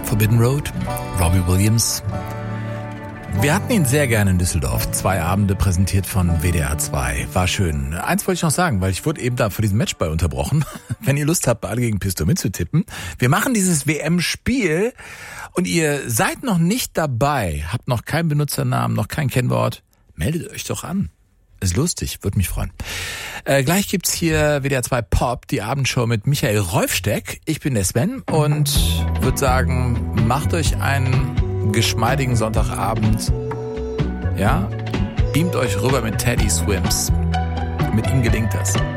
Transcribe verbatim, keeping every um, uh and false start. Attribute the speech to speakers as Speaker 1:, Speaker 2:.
Speaker 1: Forbidden Road, Robbie Williams. Wir hatten ihn sehr gerne in Düsseldorf. Zwei Abende präsentiert von W D R zwei. War schön. Eins wollte ich noch sagen, weil ich wurde eben da vor diesem Matchball unterbrochen. Wenn ihr Lust habt, bei Alle gegen Pisto mitzutippen. Wir machen dieses W M-Spiel und ihr seid noch nicht dabei, habt noch keinen Benutzernamen, noch kein Kennwort. Meldet euch doch an. Ist lustig, würde mich freuen. Äh, gleich gibt's hier W D R zwei Pop, die Abendshow mit Michael Rolfsteck. Ich bin der Sven und würde sagen, macht euch einen geschmeidigen Sonntagabend. Ja, beamt euch rüber mit Teddy Swims. Mit ihm gelingt das.